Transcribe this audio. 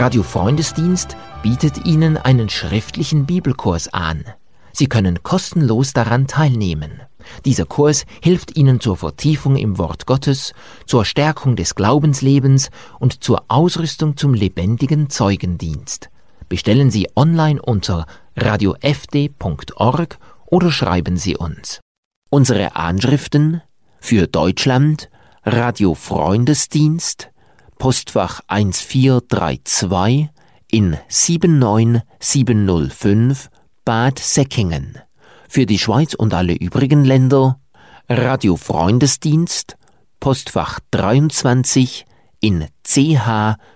Radio Freundesdienst bietet Ihnen einen schriftlichen Bibelkurs an. Sie können kostenlos daran teilnehmen. Dieser Kurs hilft Ihnen zur Vertiefung im Wort Gottes, zur Stärkung des Glaubenslebens und zur Ausrüstung zum lebendigen Zeugendienst. Bestellen Sie online unter radiofd.org oder schreiben Sie uns. Unsere Anschriften für Deutschland: Radio Freundesdienst, Postfach 1432 in 79705 Bad Säckingen. Für die Schweiz und alle übrigen Länder: Radio Freundesdienst, Postfach 23 in CH